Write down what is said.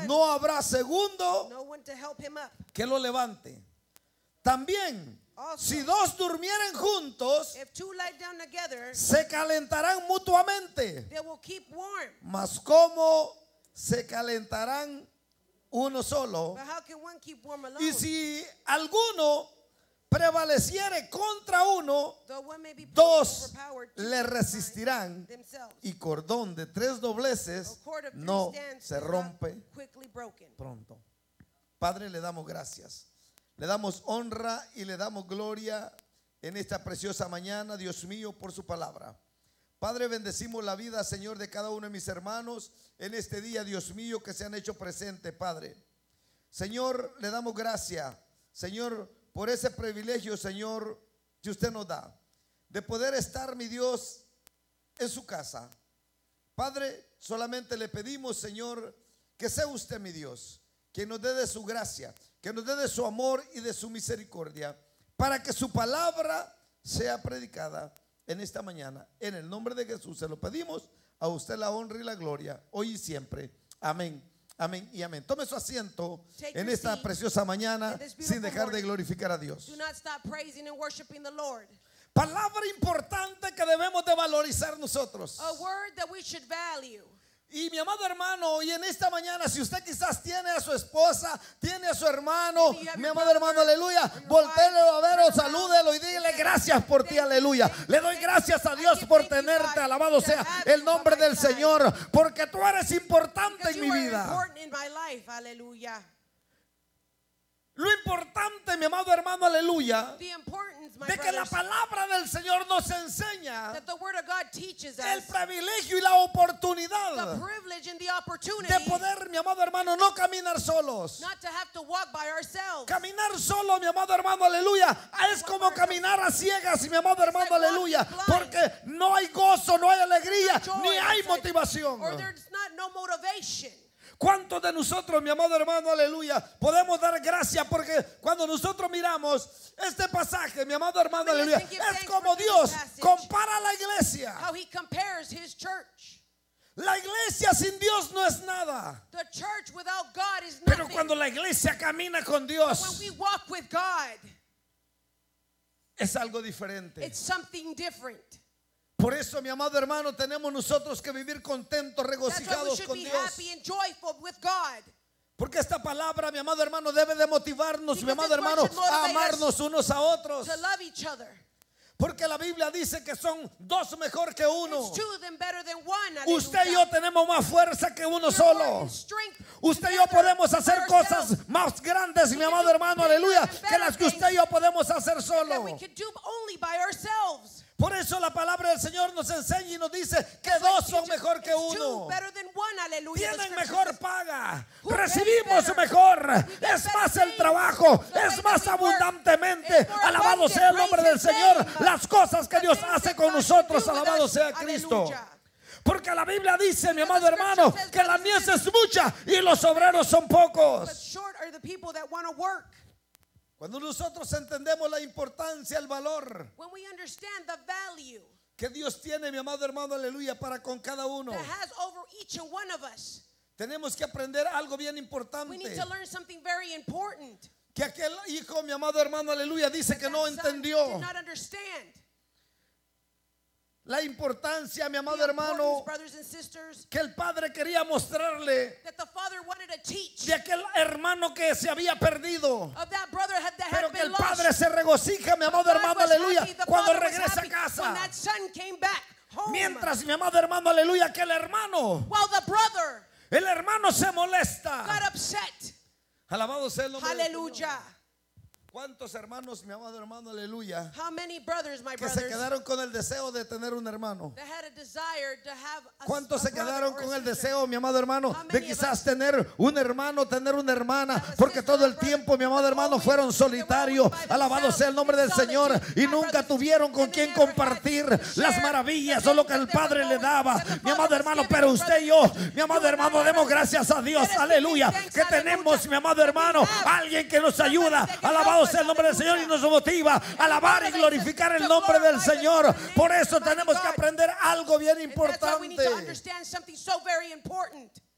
no habrá segundo no one to help him up. que lo levante. También, si dos durmieren juntos, If two lie down together, se calentarán mutuamente. they will keep warm. Mas ¿cómo se calentarán uno solo? But how can one keep warm alone? Y si alguno prevaleciere contra uno, Though one may be dos overpowered, two le will resistirán, themselves. y cordón de 3 dobleces A cord of 3 no strands se is not rompe quickly broken. pronto. Padre, le damos gracias, le damos honra y le damos gloria en esta preciosa mañana, Dios mío, por su palabra. Padre, bendecimos la vida, Señor, de cada uno de mis hermanos en este día, Dios mío, que se han hecho presentes, Padre. Señor, le damos gracias, Señor, por ese privilegio, Señor, que usted nos da, de poder estar, mi Dios, en su casa. Padre, solamente le pedimos, Señor, que sea usted, mi Dios, que nos dé de su gracia, que nos dé de su amor y de su misericordia, para que su palabra sea predicada en esta mañana. En el nombre de Jesús se lo pedimos, a usted la honra y la gloria, hoy y siempre. Amén. Amén y amén. Tome su asiento en esta preciosa mañana sin dejar de glorificar a Dios. Do not stop praising and worshiping the Lord. Palabra importante que debemos de valorizar nosotros. A word that we should value. Y mi amado hermano, y en esta mañana, si usted quizás tiene a su esposa, tiene a su hermano, mi amado hermano, aleluya, voltéelo a ver o salúdelo y dígale gracias por ti, aleluya. Le doy gracias a Dios por tenerte, alabado sea el nombre del Señor, porque tú eres importante en mi vida. Lo importante, mi amado hermano, aleluya, de que la palabra del Señor nos enseña el privilegio y la oportunidad de poder, mi amado hermano, no caminar solos. Caminar solo, mi amado hermano, aleluya, es como caminar a ciegas, mi amado hermano, aleluya, porque no hay gozo, no hay alegría, ni hay motivación. ¿Cuántos de nosotros, mi amado hermano, aleluya, podemos dar gracias? Porque cuando nosotros miramos este pasaje, mi amado hermano, aleluya, es como Dios compara la iglesia. La iglesia sin Dios no es nada. Pero cuando la iglesia camina con Dios, es algo diferente. Por eso, mi amado hermano, tenemos nosotros que vivir contentos, regocijados con Dios. Porque esta palabra, mi amado hermano, debe de motivarnos, mi amado hermano, a amarnos unos a otros. Porque la Biblia dice que son dos mejor que uno. Usted y yo tenemos más fuerza que uno solo. Usted y yo podemos hacer cosas más grandes, mi amado hermano, aleluya, que las que usted y yo podemos hacer solo. Por eso la palabra del Señor nos enseña y nos dice que dos son mejor que uno. Tienen mejor paga, recibimos mejor, es más el trabajo, es más abundantemente. Alabado sea el nombre del Señor. Las cosas que Dios hace con nosotros, alabado sea Cristo. Porque la Biblia dice, mi amado hermano, que la mies es mucha y los obreros son pocos. Cuando nosotros entendemos la importancia, el valor que Dios tiene, mi amado hermano, aleluya, para con cada uno, tenemos que aprender algo bien importante. Que aquel hijo, mi amado hermano, aleluya, dice que no entendió la importancia, mi amado hermano, que el padre quería mostrarle de aquel hermano que se había perdido. Pero que el padre se regocija, mi amado hermano, aleluya, cuando regresa a casa. Mientras, mi amado hermano, aleluya, que el hermano se molesta. Alabado sea el nombre del Señor. ¿Cuántos hermanos, mi amado hermano, aleluya, que se quedaron con el deseo de tener un hermano? ¿Cuántos se quedaron con el deseo, mi amado hermano, de quizás tener un hermano, tener una hermana? Porque todo el tiempo, mi amado hermano, fueron solitarios. Alabado sea el nombre del Señor. Y nunca tuvieron con quien compartir las maravillas o lo que el Padre le daba, mi amado hermano. Pero usted y yo, mi amado hermano, demos gracias a Dios, aleluya, que tenemos, mi amado hermano, alguien que nos ayuda. Alabado sea el nombre del Señor y nos motiva a alabar y glorificar el nombre del Señor. Por eso tenemos que aprender algo bien importante.